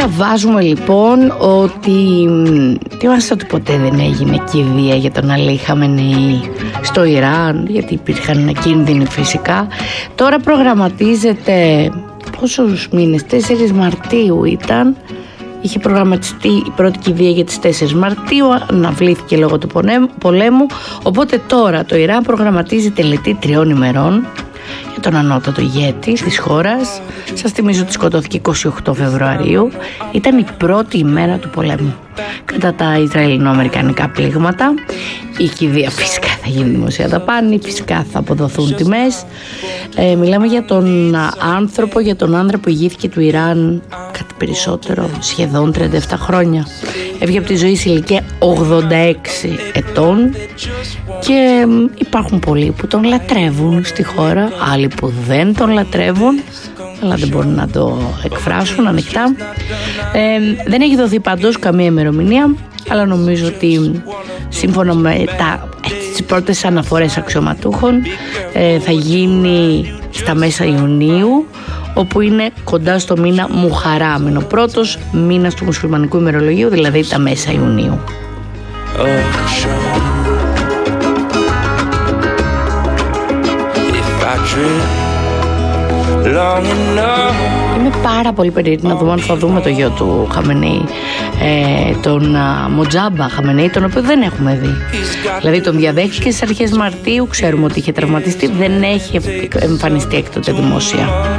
διαβάζουμε λοιπόν ότι ποτέ δεν έγινε κηδεία για τον Αλή Χαμενεή στο Ιράν, γιατί υπήρχαν κίνδυνοι φυσικά. Τώρα προγραμματίζεται, πόσους μήνες, 4 Μαρτίου ήταν, είχε προγραμματιστεί η πρώτη κηδεία για τις 4 Μαρτίου, αναβλήθηκε λόγω του πολέμου, οπότε τώρα το Ιράν προγραμματίζει τελετή 3 ημερών για τον ανώτατο ηγέτη της χώρας. Σας θυμίζω ότι σκοτώθηκε 28 Φεβρουαρίου. Ήταν η πρώτη ημέρα του πολέμου κατά τα Ισραηλινο-αμερικανικά πλήγματα. Η κηδεία φυσικά θα γίνει δημοσία δαπάνη, φυσικά θα αποδοθούν τιμές. Μιλάμε για τον άνδρα που ηγήθηκε του Ιράν κάτι περισσότερο, σχεδόν 37 χρόνια. Έβγε από τη ζωή σε ηλικία 86 ετών και υπάρχουν πολλοί που τον λατρεύουν στη χώρα, άλλοι που δεν τον λατρεύουν, αλλά δεν μπορούν να το εκφράσουν ανοιχτά. Δεν έχει δοθεί πάντως καμία ημερομηνία, αλλά νομίζω ότι σύμφωνα με τις πρώτες αναφορές αξιωματούχων θα γίνει στα μέσα Ιουνίου, όπου είναι κοντά στο μήνα Μουχαράμ, είναι ο πρώτος μήνας του μουσουλμανικού ημερολογίου, δηλαδή τα μέσα Ιουνίου. Είμαι πάρα πολύ περίεργη να δούμε αν θα δούμε το γιο του Χαμενεή, τον Μοτζάμπα Χαμενεή, τον οποίο δεν έχουμε δει. Δηλαδή τον διαδέχτηκε στις αρχές Μαρτίου, ξέρουμε ότι είχε τραυματιστεί, δεν έχει εμφανιστεί έκτοτε δημόσια.